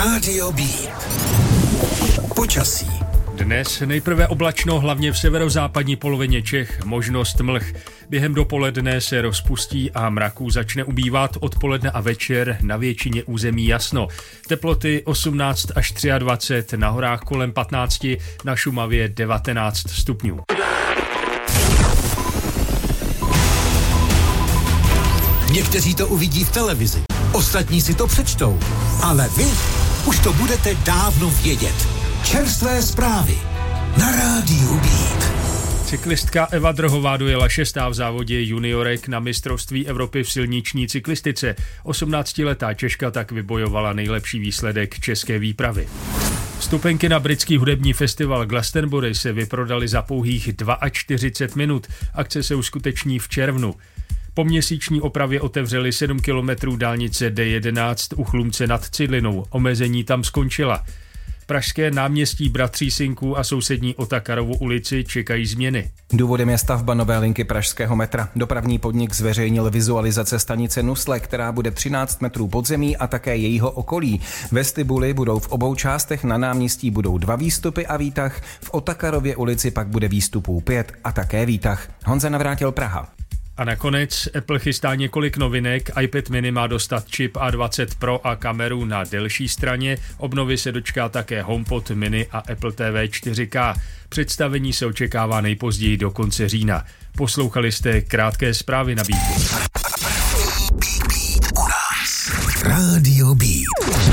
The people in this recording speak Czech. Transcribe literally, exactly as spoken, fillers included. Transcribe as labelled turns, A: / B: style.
A: Rádio Beat. Počasí.
B: Dnes nejprve oblačno, hlavně v severozápadní polovině Čech, možnost mlh. Během dopoledne se rozpustí a mraků začne ubývat, odpoledne a večer na většině území jasno. Teploty osmnáct až dvacet tři, na horách kolem patnáct, na Šumavě devatenáct stupňů.
A: Někteří to uvidí v televizi, ostatní si to přečtou, ale vy už to budete dávno vědět. Čerstvé zprávy na Rádiu Beat.
B: Cyklistka Eva Drhová dojela šestá v závodě juniorek na mistrovství Evropy v silniční cyklistice. osmnáctiletá Češka tak vybojovala nejlepší výsledek české výpravy. Vstupenky na britský hudební festival Glastonbury se vyprodaly za pouhých čtyřicet dva minut. Akce se uskuteční v červnu. Po měsíční opravě otevřeli sedm kilometrů dálnice D jedenáct u Chlumce nad Cidlinou. Omezení tam skončila. Pražské náměstí Bratří Synků a sousední Otakarovu ulici čekají změny.
C: Důvodem je stavba nové linky pražského metra. Dopravní podnik zveřejnil vizualizace stanice Nusle, která bude třináct metrů pod zemí a také jejího okolí. Vestibuli budou v obou částech, na náměstí budou dva výstupy a výtah, v Otakarově ulici pak bude výstupů pět a také výtah. Honza Navrátil, Praha.
B: A nakonec Apple chystá několik novinek. iPad mini má dostat čip A dvacet Pro a kameru na delší straně. Obnovy se dočká také HomePod mini a Apple T V čtyři K. Představení se očekává nejpozději do konce října. Poslouchali jste krátké zprávy na Beatu.